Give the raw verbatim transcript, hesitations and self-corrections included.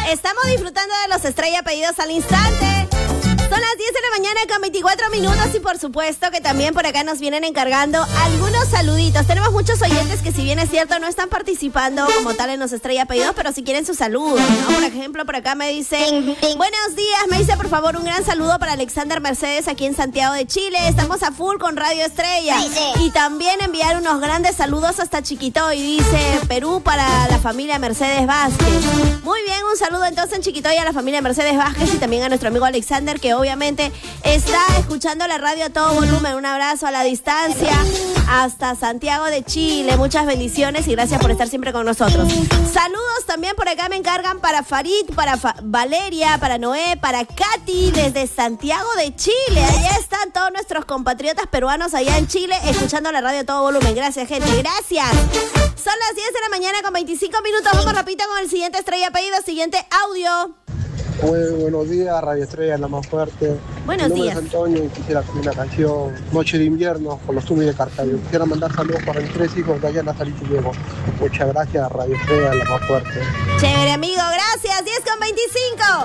Estamos disfrutando de los estrella pedidos al instante. Son las diez de la mañana con veinticuatro minutos y por supuesto que también por acá nos vienen encargando algunos saluditos. Tenemos muchos oyentes que si bien es cierto no están participando como tal en los estrella pedidos, pero si quieren sus saludos, ¿no? Por ejemplo, por acá me dicen, buenos días, me dice por favor un gran saludo para Alexander Mercedes aquí en Santiago de Chile. Estamos a full con Radio Estrella. Y también enviar unos grandes saludos hasta Chiquitoy, dice Perú para la familia Mercedes Vázquez. Muy bien, un saludo entonces en Chiquitoy a la familia Mercedes Vázquez y también a nuestro amigo Alexander que obviamente está escuchando la radio a todo volumen. Un abrazo a la distancia hasta Santiago de Chile. Muchas bendiciones y gracias por estar siempre con nosotros. Saludos también por acá me encargan para Farid, para Fa- Valeria, para Noé, para Katy desde Santiago de Chile. Allá están todos nuestros compatriotas peruanos allá en Chile escuchando la radio a todo volumen. Gracias, gente. Gracias. Son las diez de la mañana con veinticinco minutos. Vamos rapidito con el siguiente estrella pedido, siguiente audio. Muy buenos días, Radio Estrella, la más fuerte. Buenos Mi nombre días. es Antonio y quisiera hacer una canción Noche de Invierno con los Tumis de Carcayo. Quisiera mandar saludos para mis tres hijos, Dayana, Sarita y Diego. Muchas gracias, Radio Estrella, la más fuerte. Chévere, amigo, gracias. diez con veinticinco.